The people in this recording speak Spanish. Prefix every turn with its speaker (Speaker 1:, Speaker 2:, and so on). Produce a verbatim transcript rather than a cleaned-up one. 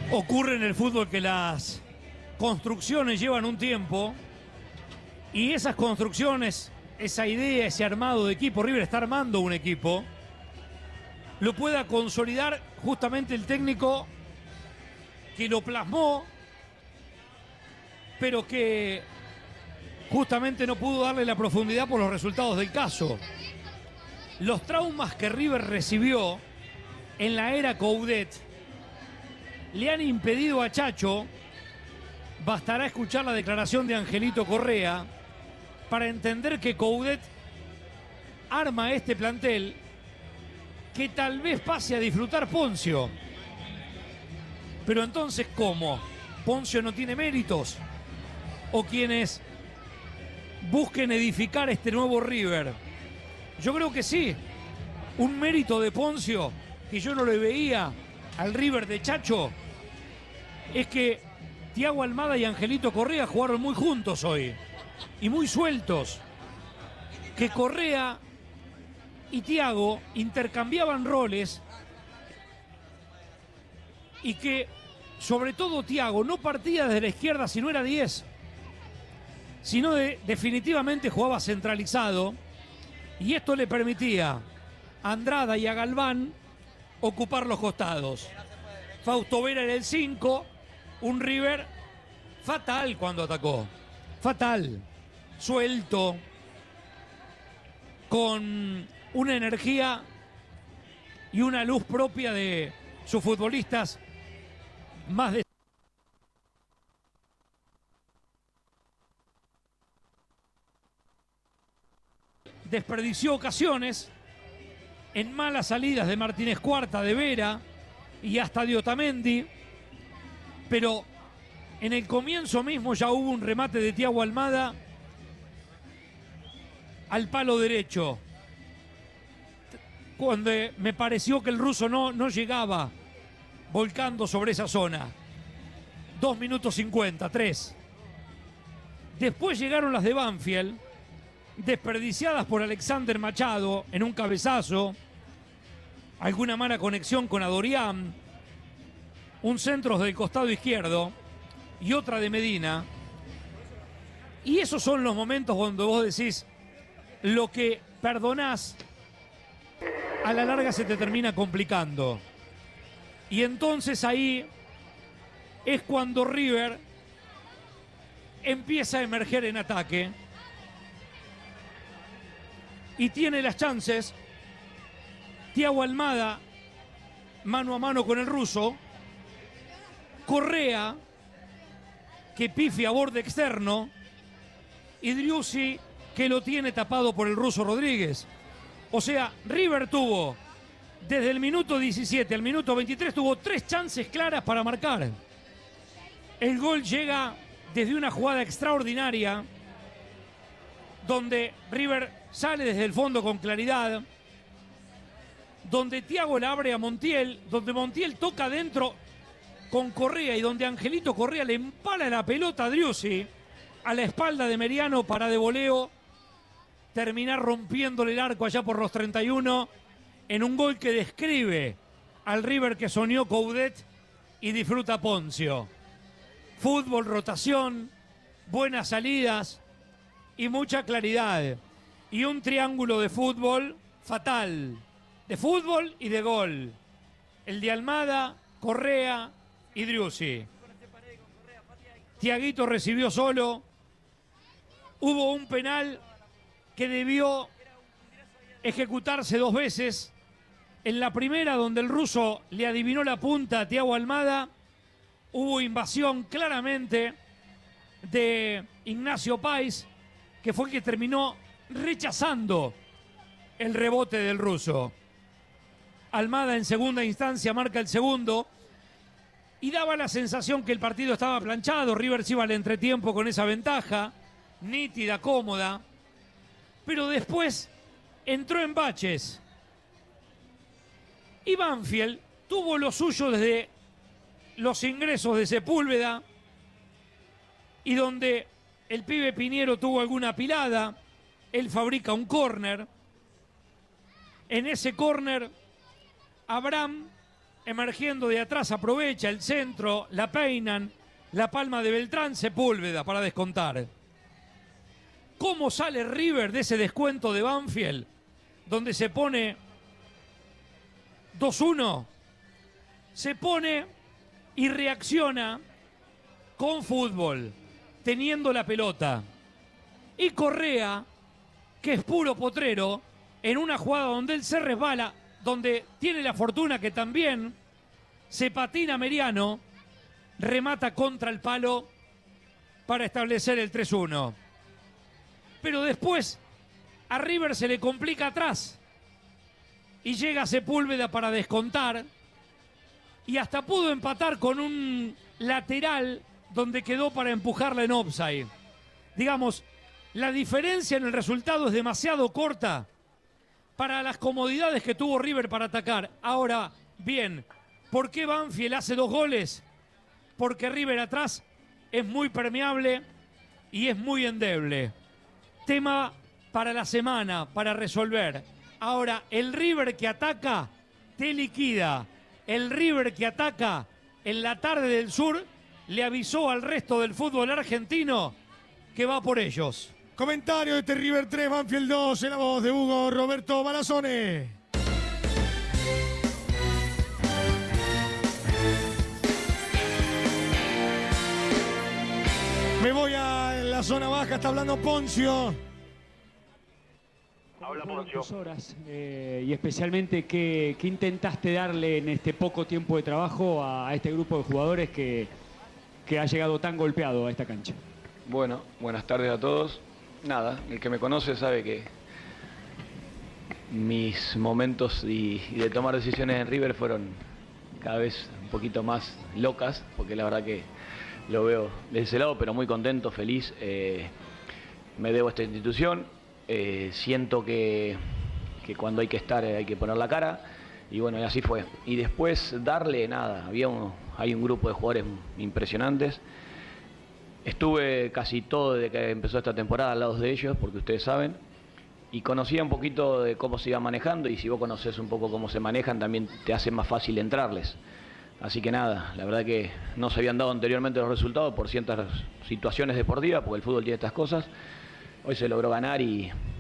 Speaker 1: Ocurre en el fútbol que las construcciones llevan un tiempo y esas construcciones, esa idea, ese armado de equipo, River está armando un equipo, lo pueda consolidar justamente el técnico que lo plasmó, pero que justamente no pudo darle la profundidad por los resultados del caso. Los traumas que River recibió en la era Coudet le han impedido a Chacho, bastará escuchar la declaración de Angelito Correa, para entender que Coudet arma este plantel que tal vez pase a disfrutar Poncio. Pero entonces, ¿cómo? ¿Poncio no tiene méritos? ¿O quienes busquen edificar este nuevo River? Yo creo que sí. Un mérito de Poncio, que yo no le veía al River de Chacho, es que Thiago Almada y Angelito Correa jugaron muy juntos hoy y muy sueltos. Que Correa y Thiago intercambiaban roles y que sobre todo Thiago no partía desde la izquierda si no era diez, sino de, definitivamente jugaba centralizado, y esto le permitía a Andrada y a Galván ocupar los costados. Fausto Vera era el cinco, un River fatal cuando atacó, fatal, suelto, con una energía y una luz propia de sus futbolistas más de... Desperdició ocasiones en malas salidas de Martínez Cuarta, de Vera y hasta de Otamendi, pero en el comienzo mismo ya hubo un remate de Thiago Almada al palo derecho, cuando me pareció que el ruso no, no llegaba volcando sobre esa zona. Dos minutos cincuenta, tres. Después llegaron las de Banfield, desperdiciadas por Alexander Machado en un cabezazo, alguna mala conexión con Adorián, un centro del costado izquierdo y otra de Medina. Y esos son los momentos cuando vos decís, lo que perdonás a la larga se te termina complicando. Y entonces ahí es cuando River empieza a emerger en ataque y tiene las chances. Thiago Almada mano a mano con el ruso, Correa que pifia a borde externo y Driussi que lo tiene tapado por el ruso Rodríguez. O sea, River tuvo desde el minuto diecisiete al minuto veintitrés tuvo tres chances claras para marcar. El gol llega desde una jugada extraordinaria donde River sale desde el fondo con claridad, donde Thiago la abre a Montiel, donde Montiel toca adentro con Correa y donde Angelito Correa le empala la pelota a Driussi a la espalda de Meriano para de voleo terminar rompiéndole el arco allá por los treinta y uno en un gol que describe al River que soñó Coudet y disfruta Poncio. Fútbol, rotación, buenas salidas y mucha claridad. Y un triángulo de fútbol fatal. De fútbol y de gol. El de Almada, Correa y Driussi. Thiaguito recibió solo. Hubo un penal que debió ejecutarse dos veces. En la primera, donde el ruso le adivinó la punta a Thiago Almada, hubo invasión claramente de Ignacio Páez, que fue el que terminó rechazando el rebote del ruso. Almada en segunda instancia marca el segundo y daba la sensación que el partido estaba planchado. River se iba al entretiempo con esa ventaja, nítida, cómoda, pero después entró en baches. Y Banfield tuvo lo suyo desde los ingresos de Sepúlveda y donde el pibe Piñero tuvo alguna pilada, él fabrica un córner. En ese córner, Abraham emergiendo de atrás, aprovecha el centro, la peinan, la palma de Beltrán, Sepúlveda para descontar. ¿Cómo sale River de ese descuento de Banfield, donde se pone dos uno? Se pone y reacciona con fútbol, teniendo la pelota. Y Correa, que es puro potrero, en una jugada donde él se resbala, donde tiene la fortuna que también se patina Meriano, remata contra el palo para establecer el tres uno. Pero después a River se le complica atrás y llega Sepúlveda para descontar y hasta pudo empatar con un lateral donde quedó para empujarla en offside. Digamos, la diferencia en el resultado es demasiado corta para las comodidades que tuvo River para atacar. Ahora, bien, ¿por qué Banfield hace dos goles? Porque River atrás es muy permeable y es muy endeble. Tema para la semana, para resolver. Ahora, el River que ataca, te liquida. El River que ataca en la tarde del sur le avisó al resto del fútbol argentino que va por ellos.
Speaker 2: Comentario de este River tres, Banfield dos, en la voz de Hugo Roberto Balazone. Me voy a la zona baja, está hablando Poncio.
Speaker 3: Habla Poncio. Horas, eh, y especialmente, ¿qué, ¿qué intentaste darle en este poco tiempo de trabajo a, a este grupo de jugadores que, que ha llegado tan golpeado a esta cancha?
Speaker 4: Bueno, buenas tardes a todos. Nada, el que me conoce sabe que mis momentos y, y de tomar decisiones en River fueron cada vez un poquito más locas, porque la verdad que lo veo de ese lado, pero muy contento, feliz. Eh, me debo a esta institución, eh, siento que, que cuando hay que estar eh, hay que poner la cara, y bueno, y así fue. Y después darle nada, había uno, hay un grupo de jugadores impresionantes. Estuve casi todo desde que empezó esta temporada al lado de ellos, porque ustedes saben, y conocía un poquito de cómo se iba manejando, y si vos conocés un poco cómo se manejan, también te hace más fácil entrarles. Así que nada, la verdad que no se habían dado anteriormente los resultados por ciertas situaciones deportivas, porque el fútbol tiene estas cosas. Hoy se logró ganar y,